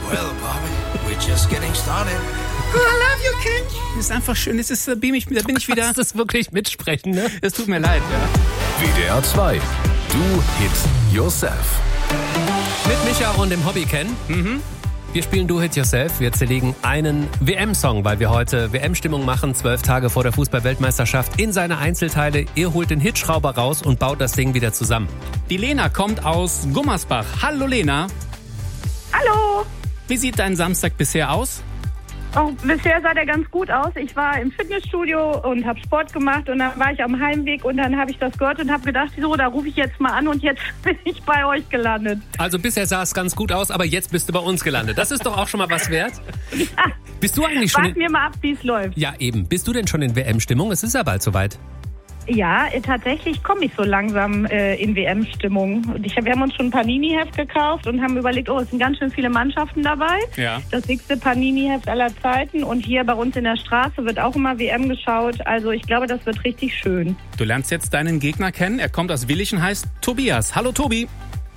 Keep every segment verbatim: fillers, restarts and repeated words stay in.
Well, Bobby, we're just getting started. I love you, Ken. Das ist einfach schön. Das ist, da bin ich, da bin ich wieder. Das ist wirklich mitsprechen, ne? Es tut mir leid, ja. W D R zwei. Do It Yourself. Mit Micha und dem Hobby Ken. Mhm. Wir spielen Do It Yourself. Wir zerlegen einen W M-Song, weil wir heute W M-Stimmung machen, zwölf Tage vor der Fußball-Weltmeisterschaft, in seine Einzelteile. Ihr holt den Hitschrauber raus und baut das Ding wieder zusammen. Die Lena kommt aus Gummersbach. Hallo Lena. Hallo. Wie sieht dein Samstag bisher aus? Oh, bisher sah der ganz gut aus. Ich war im Fitnessstudio und habe Sport gemacht und dann war ich am Heimweg und dann habe ich das gehört und habe gedacht, so, da rufe ich jetzt mal an und jetzt bin ich bei euch gelandet. Also bisher sah es ganz gut aus, aber jetzt bist du bei uns gelandet. Das ist doch auch schon mal was wert. Ja. Bist du eigentlich schon... Wart mir mal ab, wie es läuft. Ja, eben. Bist du denn schon in W M-Stimmung? Es ist ja bald soweit. Ja, äh, tatsächlich komme ich so langsam äh, in W M-Stimmung. Und ich, wir haben uns schon ein Panini-Heft gekauft und haben überlegt, oh, es sind ganz schön viele Mannschaften dabei. Ja. Das dickste Panini-Heft aller Zeiten. Und hier bei uns in der Straße wird auch immer W M geschaut. Also ich glaube, das wird richtig schön. Du lernst jetzt deinen Gegner kennen. Er kommt aus Willichen, heißt Tobias. Hallo Tobi.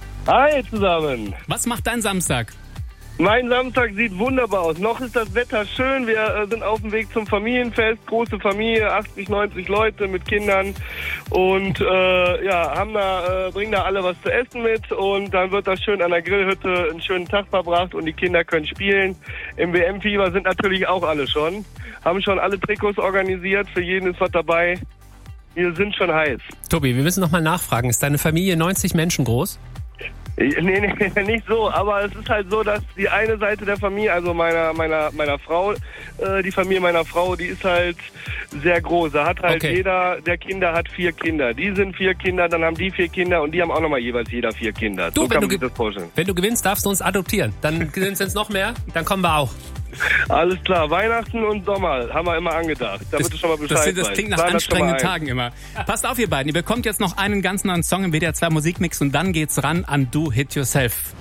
Hi zusammen. Was macht dein Samstag? Mein Samstag sieht wunderbar aus. Noch ist das Wetter schön. Wir äh, sind auf dem Weg zum Familienfest. Große Familie, achtzig, neunzig Leute mit Kindern. Und äh, ja, haben da, äh, bringen da alle was zu essen mit. Und dann wird das schön an der Grillhütte einen schönen Tag verbracht. Und die Kinder können spielen. Im W M-Fieber sind natürlich auch alle schon. Haben schon alle Trikots organisiert. Für jeden ist was dabei. Wir sind schon heiß. Tobi, wir müssen noch mal nachfragen. Ist deine Familie neunzig Menschen groß? Nee, nee, nicht so, aber es ist halt so, dass die eine Seite der Familie, also meiner meiner meiner Frau, äh, die Familie meiner Frau, die ist halt sehr groß. Da hat halt Okay. jeder der Kinder hat vier Kinder. Die sind vier Kinder, dann haben die vier Kinder und die haben auch nochmal jeweils jeder vier Kinder. Du, so wenn kann du man sich ge- das vorstellen. Wenn du gewinnst, darfst du uns adoptieren. Dann sind es noch mehr, dann kommen wir auch. Alles klar, Weihnachten und Sommer haben wir immer angedacht. Damit Das, du schon mal Bescheid das, das weißt. klingt nach Plan das schon mal anstrengenden ein. Tagen immer. Passt auf, ihr beiden. Ihr bekommt jetzt noch einen ganz neuen Song im W D R zwei Musikmix und dann geht's ran an Do It Yourself.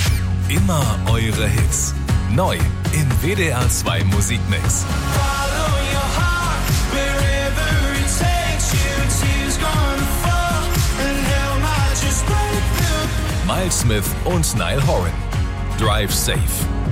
Immer eure Hits. Neu im W D R zwei Musikmix. Miles Smith und Niall Horan. Drive Safe.